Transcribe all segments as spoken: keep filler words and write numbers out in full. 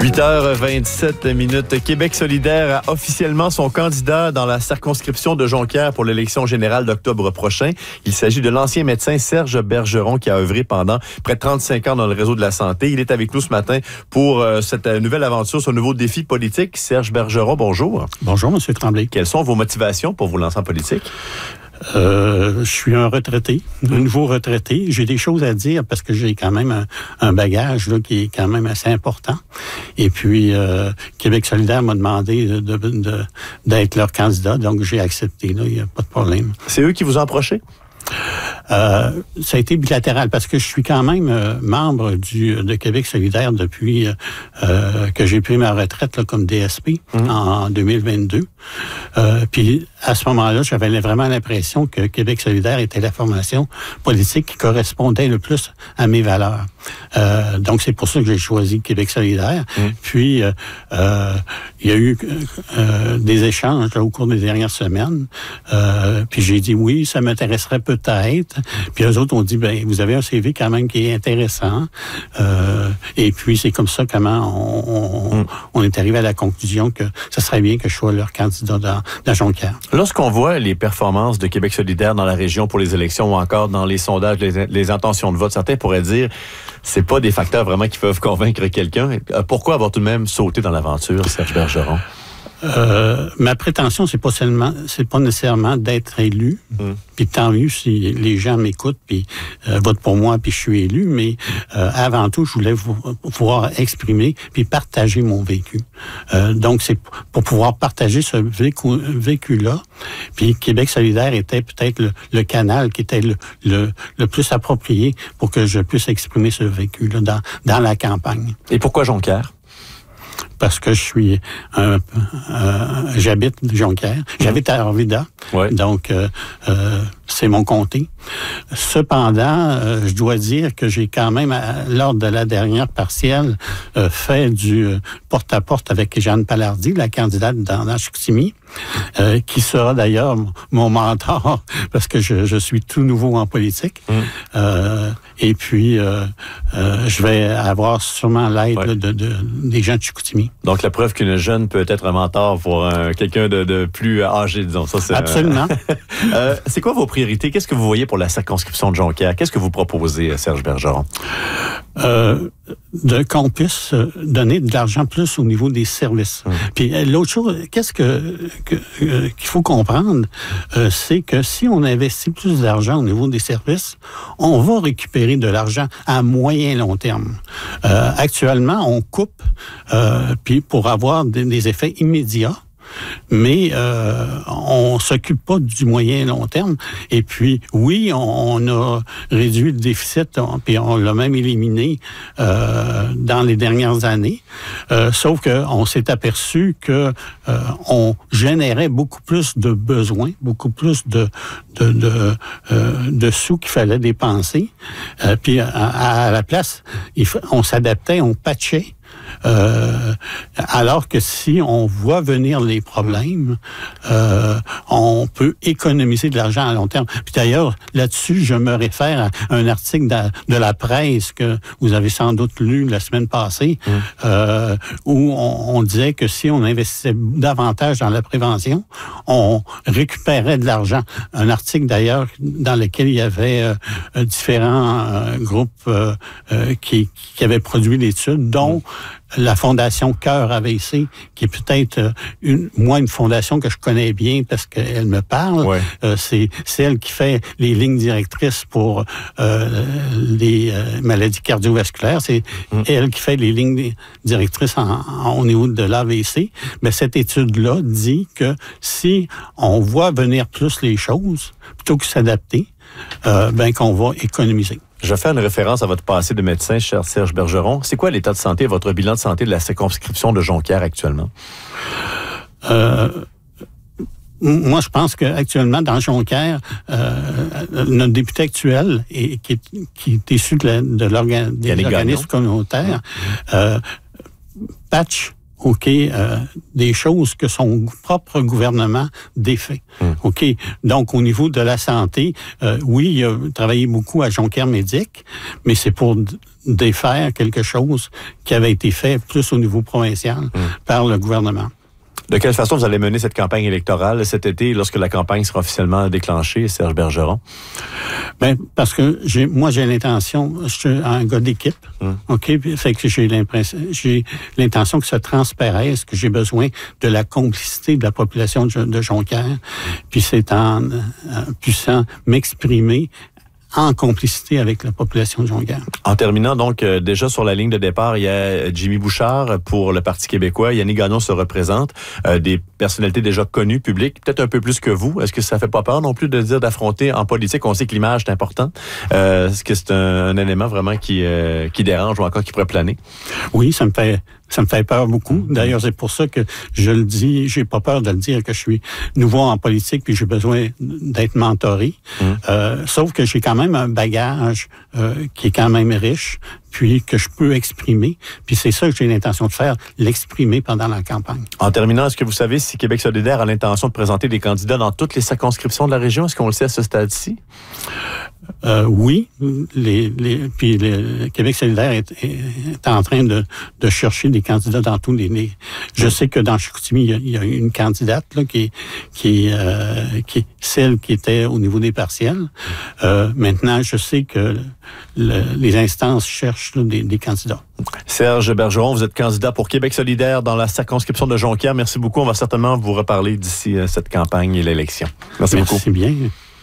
huit heures vingt-sept minutes. Québec solidaire a officiellement son candidat dans la circonscription de Jonquière pour l'élection générale d'octobre prochain. Il s'agit de l'ancien médecin Serge Bergeron qui a œuvré pendant près de trente-cinq ans dans le réseau de la santé. Il est avec nous ce matin pour euh, cette nouvelle aventure, ce nouveau défi politique. Serge Bergeron, bonjour. Bonjour, M. Tremblay. Quelles sont vos motivations pour vous lancer en politique? Euh, je suis un retraité, un nouveau retraité. J'ai des choses à dire parce que j'ai quand même un, un bagage là, qui est quand même assez important. Et puis, euh, Québec solidaire m'a demandé de, de, de, d'être leur candidat, donc j'ai accepté. Il n'y a pas de problème. C'est eux qui vous ont approché? Euh, ça a été bilatéral parce que je suis quand même euh, membre du, de Québec solidaire depuis euh, que j'ai pris ma retraite là, comme D S P mmh. en deux mille vingt-deux. Euh, puis à ce moment-là, j'avais vraiment l'impression que Québec solidaire était la formation politique qui correspondait le plus à mes valeurs. Euh, donc c'est pour ça que j'ai choisi Québec solidaire. Mmh. Puis euh, euh, il y a eu euh, des échanges là, au cours des dernières semaines. Euh, puis j'ai dit oui, ça m'intéresserait peut-être. Puis eux autres ont dit, ben vous avez un C V quand même qui est intéressant. Euh, et puis c'est comme ça comment on, on, mm. on est arrivé à la conclusion que ce serait bien que je sois leur candidat dans, dans Jonquière. Lorsqu'on voit les performances de Québec solidaire dans la région pour les élections ou encore dans les sondages, les, les intentions de vote, certains pourraient dire c'est pas des facteurs vraiment qui peuvent convaincre quelqu'un. Pourquoi avoir tout de même sauté dans l'aventure, Serge Bergeron? Euh, ma prétention, c'est pas seulement, c'est pas nécessairement d'être élu. Mm. Puis tant mieux si les gens m'écoutent puis euh, votent pour moi puis je suis élu. Mais euh, avant tout, je voulais vous, pouvoir exprimer puis partager mon vécu. Euh, donc c'est pour pouvoir partager ce vécu, vécu-là. Puis Québec solidaire était peut-être le, le canal qui était le, le, le plus approprié pour que je puisse exprimer ce vécu-là dans, dans la campagne. Et pourquoi Jonquière? Parce que je suis un, euh, j'habite Jonquière, j'habite à Arvida, ouais. donc euh, euh, c'est mon comté. Cependant, euh, je dois dire que j'ai quand même, à, lors de la dernière partielle, euh, fait du euh, porte-à-porte avec Jeanne Palardy, la candidate dans, dans Chicoutimi, euh, qui sera d'ailleurs mon mentor, parce que je, je suis tout nouveau en politique. Mm. Euh, et puis, euh, euh, je vais avoir sûrement l'aide ouais. de, de, de, des gens de Chicoutimi. Donc, la preuve qu'une jeune peut être un mentor pour un, quelqu'un de, de plus âgé, disons. Ça, c'est, absolument. euh, c'est quoi vos priorités? Qu'est-ce que vous voyez pour la circonscription de Jonquière? Qu'est-ce que vous proposez, Serge Bergeron? Euh, de, qu'on puisse donner de l'argent plus au niveau des services. Mmh. Puis l'autre chose, qu'est-ce que, que euh, qu'il faut comprendre, euh, c'est que si on investit plus d'argent au niveau des services, on va récupérer de l'argent à moyen long terme. Euh, actuellement, on coupe euh, puis pour avoir des, des effets immédiats. Mais euh, on s'occupe pas du moyen et long terme. Et puis, oui, on, on a réduit le déficit, on, puis on l'a même éliminé euh, dans les dernières années. Euh, sauf qu'on s'est aperçu que euh, on générait beaucoup plus de besoins, beaucoup plus de de de, euh, de sous qu'il fallait dépenser. Euh, puis à, à la place, il, on s'adaptait, on patchait. Euh, alors que si on voit venir les problèmes, euh, on peut économiser de l'argent à long terme. Puis d'ailleurs, là-dessus, je me réfère à un article de, de la presse que vous avez sans doute lu la semaine passée, mmh. euh, où on, on disait que si on investissait davantage dans la prévention, on récupérait de l'argent. Un article d'ailleurs dans lequel il y avait euh, différents euh, groupes euh, euh, qui, qui avaient produit l'étude, dont mmh. la Fondation Cœur A V C, qui est peut-être une, moi une fondation que je connais bien parce qu'elle me parle. Ouais. Euh, c'est celle qui fait les lignes directrices pour euh, les euh, maladies cardiovasculaires. C'est mmh. elle qui fait les lignes directrices en, en, au niveau de l'A V C. Mais cette étude-là dit que si on voit venir plus les choses, plutôt que s'adapter, euh, ben qu'on va économiser. Je fais une référence à votre passé de médecin, cher Serge Bergeron. C'est quoi l'état de santé, votre bilan de santé de la circonscription de Jonquière actuellement? Euh, moi, je pense qu'actuellement, dans Jonquière, euh, notre député actuel, est, qui, est, qui est issu de, la, de l'organ, des organismes communautaires, euh, patch OK, euh, des choses que son propre gouvernement défait. Mmh. OK, donc au niveau de la santé, euh, oui, il a travaillé beaucoup à Jonquière Médic, mais c'est pour défaire quelque chose qui avait été fait plus au niveau provincial mmh. par le gouvernement. De quelle façon vous allez mener cette campagne électorale cet été, lorsque la campagne sera officiellement déclenchée, Serge Bergeron? Ben, parce que j'ai, moi, j'ai l'intention, je suis un gars d'équipe, hum. OK? Fait que j'ai l'impression, j'ai l'intention que ça transparaisse, que j'ai besoin de la complicité de la population de, de Jonquière, puis c'est en, en puissant m'exprimer en complicité avec la population de Jonquière. En terminant, donc, euh, déjà sur la ligne de départ, il y a Jimmy Bouchard pour le Parti québécois. Yannick Gagnon se représente. Euh, des personnalités déjà connues, publiques, peut-être un peu plus que vous. Est-ce que ça fait pas peur non plus de dire d'affronter en politique? On sait que l'image est important. Euh, est-ce que c'est un, un élément vraiment qui, euh, qui dérange ou encore qui pourrait planer? Oui, ça me fait... Ça me fait peur beaucoup. D'ailleurs, c'est pour ça que je le dis, j'ai pas peur de le dire que je suis nouveau en politique puis j'ai besoin d'être mentoré. Mmh. Euh, sauf que j'ai quand même un bagage euh, qui est quand même riche, puis que je peux exprimer. Puis c'est ça que j'ai l'intention de faire, l'exprimer pendant la campagne. En terminant, est-ce que vous savez si Québec solidaire a l'intention de présenter des candidats dans toutes les circonscriptions de la région? Est-ce qu'on le sait à ce stade-ci? Euh, oui, les, les, puis le Québec solidaire est, est en train de, de chercher des candidats dans tous les... les je sais que dans Chicoutimi, il y a, il y a une candidate là, qui, qui, euh, qui est celle qui était au niveau des partiels. Euh, maintenant, je sais que le, les instances cherchent là, des, des candidats. Serge Bergeron, vous êtes candidat pour Québec solidaire dans la circonscription de Jonquière. Merci beaucoup. On va certainement vous reparler d'ici euh, cette campagne et l'élection. Merci, Merci beaucoup. Merci bien.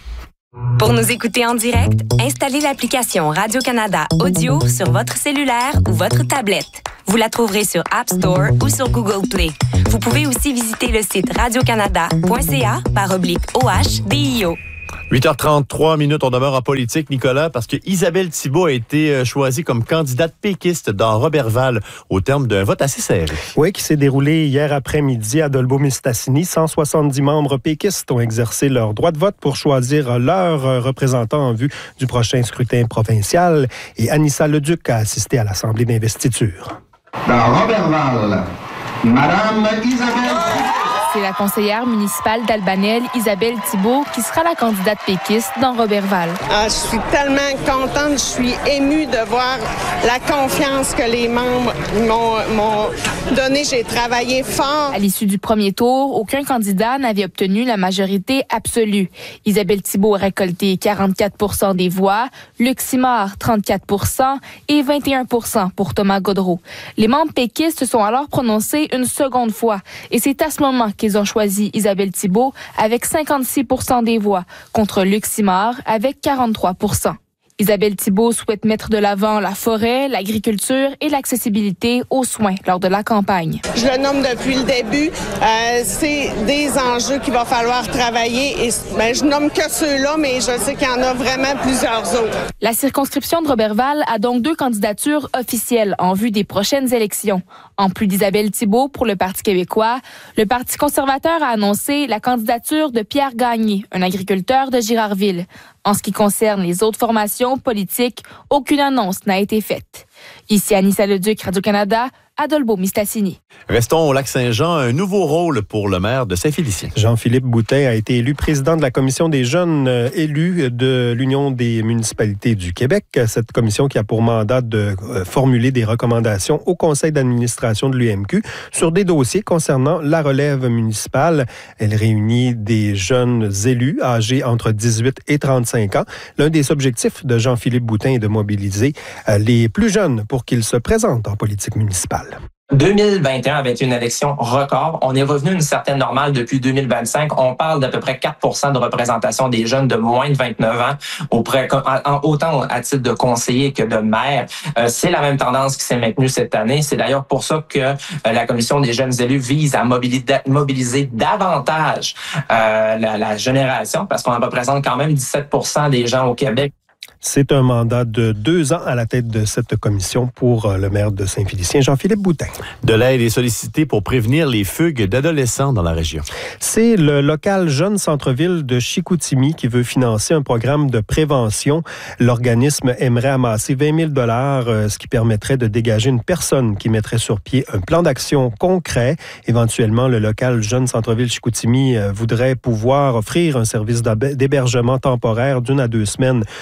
Pour nous écouter en direct, installez l'application Radio-Canada Audio sur votre cellulaire ou votre tablette. Vous la trouverez sur App Store ou sur Google Play. Vous pouvez aussi visiter le site radiocanada point c a par oblique O H D I O. huit heures trente-trois minutes, on demeure en politique, Nicolas, parce que Isabelle Thibault a été choisie comme candidate péquiste dans Roberval au terme d'un vote assez serré. Oui, qui s'est déroulé hier après-midi à Dolbeau-Mistassini. cent soixante-dix membres péquistes ont exercé leur droit de vote pour choisir leur représentant en vue du prochain scrutin provincial. Et Anissa Leduc a assisté à l'Assemblée d'investiture. Dans Roberval, Madame Isabelle... C'est la conseillère municipale d'Albanel, Isabelle Thibault, qui sera la candidate péquiste dans Roberval. Ah, je suis tellement contente, je suis émue de voir la confiance que les membres m'ont, m'ont donnée. J'ai travaillé fort. À l'issue du premier tour, aucun candidat n'avait obtenu la majorité absolue. Isabelle Thibault a récolté quarante-quatre pour cent des voix, Luc Simard trente-quatre pour cent et vingt et un pour cent pour Thomas Gaudreault. Les membres péquistes se sont alors prononcés une seconde fois et c'est à ce moment qu'ils ont choisi Isabelle Thibault avec cinquante-six pour cent des voix contre Luc Simard avec quarante-trois pour cent. Isabelle Thibault souhaite mettre de l'avant la forêt, l'agriculture et l'accessibilité aux soins lors de la campagne. Je le nomme depuis le début. Euh, c'est des enjeux qu'il va falloir travailler. Et ben, je nomme que ceux-là, mais je sais qu'il y en a vraiment plusieurs autres. La circonscription de Roberval a donc deux candidatures officielles en vue des prochaines élections. En plus d'Isabelle Thibault pour le Parti québécois, le Parti conservateur a annoncé la candidature de Pierre Gagné, un agriculteur de Girardville. En ce qui concerne les autres formations politiques, aucune annonce n'a été faite. Ici Anissa Leduc, Radio-Canada, à Dolbeau-Mistassini. Restons au Lac-Saint-Jean, un nouveau rôle pour le maire de Saint-Félicien. Jean-Philippe Boutin a été élu président de la commission des jeunes euh, élus de l'Union des municipalités du Québec. Cette commission qui a pour mandat de euh, formuler des recommandations au conseil d'administration de l'U M Q sur des dossiers concernant la relève municipale. Elle réunit des jeunes élus âgés entre dix-huit et trente-cinq ans. L'un des objectifs de Jean-Philippe Boutin est de mobiliser euh, les plus jeunes pour qu'ils se présentent en politique municipale. deux mille vingt et un avait été une élection record. On est revenu à une certaine normale depuis deux mille vingt-cinq. On parle d'à peu près quatre pour cent de représentation des jeunes de moins de vingt-neuf ans, auprès, autant à titre de conseiller que de maire. Euh, c'est la même tendance qui s'est maintenue cette année. C'est d'ailleurs pour ça que euh, la Commission des jeunes élus vise à mobiliser, mobiliser davantage euh, la, la génération, parce qu'on représente quand même dix-sept pour cent des gens au Québec. C'est un mandat de deux ans à la tête de cette commission pour le maire de Saint-Félicien, Jean-Philippe Boutin. De l'aide est sollicitée pour prévenir les fugues d'adolescents dans la région. C'est le local Jeune Centre-Ville de Chicoutimi qui veut financer un programme de prévention. L'organisme aimerait amasser vingt mille dollars, ce qui permettrait de dégager une personne qui mettrait sur pied un plan d'action concret. Éventuellement, le local Jeune Centre-Ville Chicoutimi voudrait pouvoir offrir un service d'hébergement temporaire d'une à deux semaines pour que les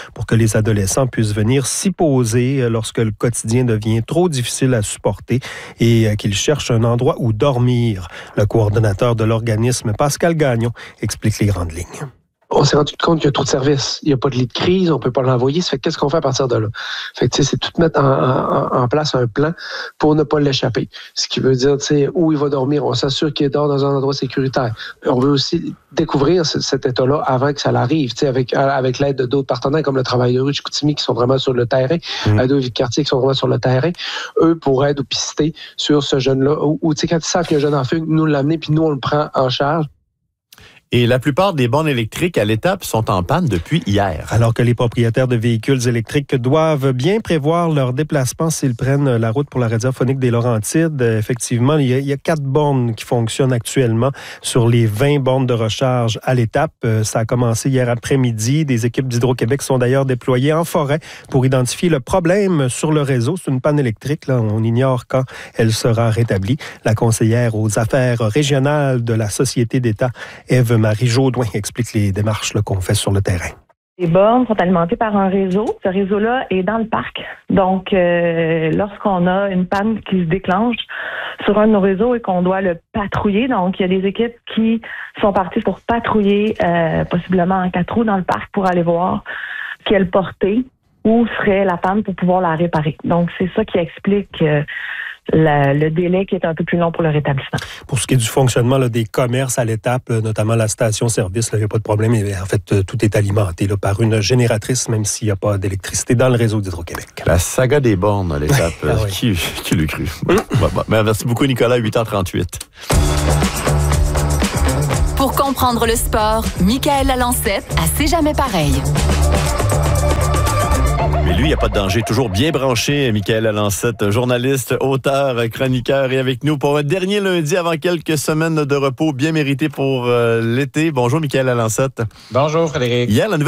les adolescents puissent venir s'y poser lorsque le quotidien devient trop difficile à supporter et qu'ils cherchent un endroit où dormir. Le coordonnateur de l'organisme, Pascal Gagnon, explique les grandes lignes. On s'est rendu compte qu'il y a trop de services. Il n'y a pas de lit de crise, on ne peut pas l'envoyer. Ça fait qu'est-ce qu'on fait à partir de là? Fait que, c'est tout mettre en, en, en place un plan pour ne pas l'échapper. Ce qui veut dire, où il va dormir. On s'assure qu'il dort dans un endroit sécuritaire. On veut aussi découvrir ce, cet état-là avant que ça l'arrive, avec, avec l'aide de d'autres partenaires comme le Travail de rue de Chicoutimi qui sont vraiment sur le terrain, mmh. Ado Vie de quartier qui sont vraiment sur le terrain. Eux pourraient nous pister sur ce jeune-là. Ou, ou quand ils savent qu'il y a un jeune enfant, nous l'amener, puis nous, on le prend en charge. Et la plupart des bornes électriques à l'étape sont en panne depuis hier. Alors que les propriétaires de véhicules électriques doivent bien prévoir leur déplacement s'ils prennent la route pour la radiophonique des Laurentides, effectivement, il y a, il y a quatre bornes qui fonctionnent actuellement sur les vingt bornes de recharge à l'étape. Ça a commencé hier après-midi. Des équipes d'Hydro-Québec sont d'ailleurs déployées en forêt pour identifier le problème sur le réseau. C'est une panne électrique. Là, on ignore quand elle sera rétablie. La conseillère aux affaires régionales de la Société d'État, Ève Marie Jaudoin, explique les démarches là, qu'on fait sur le terrain. Les bornes sont alimentées par un réseau. Ce réseau-là est dans le parc. Donc, euh, lorsqu'on a une panne qui se déclenche sur un de nos réseaux et qu'on doit le patrouiller, donc il y a des équipes qui sont parties pour patrouiller euh, possiblement en quatre roues dans le parc pour aller voir quelle portée, où serait la panne pour pouvoir la réparer. Donc, c'est ça qui explique euh, La, le délai qui est un peu plus long pour le rétablissement. Pour ce qui est du fonctionnement là, des commerces à l'étape, notamment la station-service, il n'y a pas de problème. En fait, tout est alimenté là, par une génératrice, même s'il n'y a pas d'électricité dans le réseau d'Hydro-Québec. La saga des bornes à l'étape. ah oui. Qui, qui l'a cru? Bon, bon, bon. Merci beaucoup, Nicolas. huit heures trente-huit. Pour comprendre le sport, Michaël Lalancette à C'est jamais pareil. Mais lui, il n'y a pas de danger. Toujours bien branché, Michaël Lalancette, journaliste, auteur, chroniqueur, et avec nous pour un dernier lundi avant quelques semaines de repos bien mérité pour euh, l'été. Bonjour, Michaël Lalancette. Bonjour, Frédéric. Hier, la nouvelle